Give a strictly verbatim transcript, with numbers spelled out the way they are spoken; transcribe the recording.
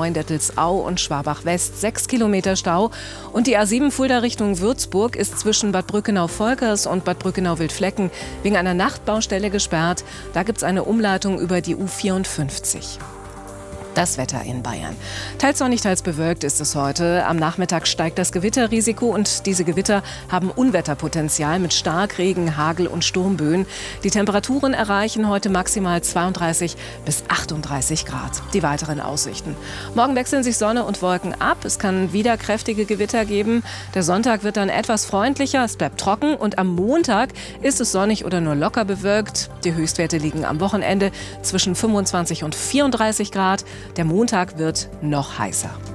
neun Dettelsau und Schwabach West sechs Kilometer Stau. Und die A sieben Fulda Richtung Würzburg ist zwischen Bad Brückenau-Volkers und Bad Brückenau-Wildflecken wegen einer Nachtbaustelle gesperrt. Da gibt es eine Umleitung über die U vierundfünfzig. Das Wetter in Bayern. Teils sonnig, teils bewölkt ist es heute. Am Nachmittag steigt das Gewitterrisiko und diese Gewitter haben Unwetterpotenzial mit Starkregen, Hagel und Sturmböen. Die Temperaturen erreichen heute maximal zweiunddreißig bis achtunddreißig Grad. Die weiteren Aussichten. Morgen wechseln sich Sonne und Wolken ab. Es kann wieder kräftige Gewitter geben. Der Sonntag wird dann etwas freundlicher, es bleibt trocken und am Montag ist es sonnig oder nur locker bewölkt. Die Höchstwerte liegen am Wochenende zwischen fünfundzwanzig und vierunddreißig Grad. Der Montag wird noch heißer.